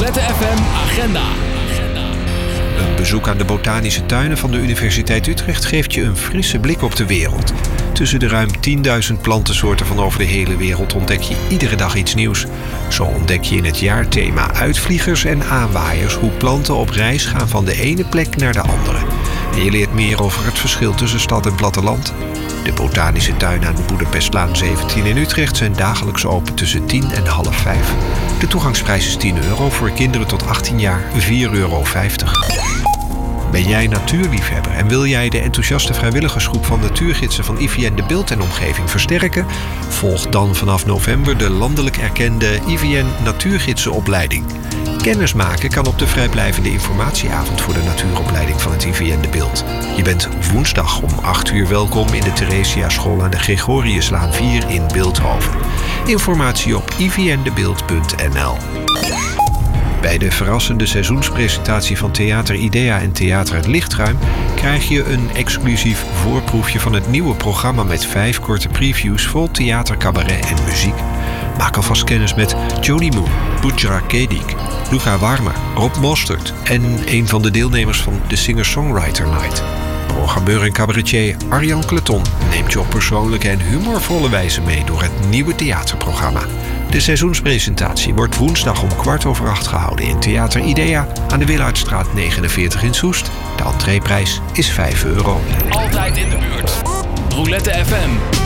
Roulette FM Agenda. Een bezoek aan de botanische tuinen van de Universiteit Utrecht geeft je een frisse blik op de wereld. Tussen de ruim 10.000 plantensoorten van over de hele wereld ontdek je iedere dag iets nieuws. Zo ontdek je in het jaarthema uitvliegers en aanwaaiers hoe planten op reis gaan van de ene plek naar de andere. En je leert meer over het verschil tussen stad en platteland. De botanische tuinen aan de Boedapestlaan 17 in Utrecht zijn dagelijks open tussen 10 en half 5. De toegangsprijs is €10, voor kinderen tot 18 jaar €4,50. Ben jij natuurliefhebber en wil jij de enthousiaste vrijwilligersgroep van natuurgidsen van IVN De Bilt en omgeving versterken? Volg dan vanaf november de landelijk erkende IVN Natuurgidsenopleiding. Kennismaken kan op de vrijblijvende informatieavond voor de natuuropleiding van het IVN De Bilt. Je bent woensdag om 8 uur welkom in de Theresia School aan de Gregoriuslaan 4 in Bilthoven. Informatie op ivndebilt.nl. Bij de verrassende seizoenspresentatie van Theater Idea en Theater Het Lichtruim krijg je een exclusief voorproefje van het nieuwe programma met 5 korte previews vol theater, cabaret en muziek. Maak alvast kennis met Joni Moon, Pooja Kedik, Luca Warmer, Rob Mostert en een van de deelnemers van de Singer-Songwriter Night. Programmeur en cabaretier Arjan Kleton neemt je op persoonlijke en humorvolle wijze mee door het nieuwe theaterprogramma. De seizoenspresentatie wordt woensdag om 7:15 gehouden in Theater Idea aan de Willaertstraat 49 in Soest. De entreeprijs is €5. Altijd in de buurt. Roulette FM.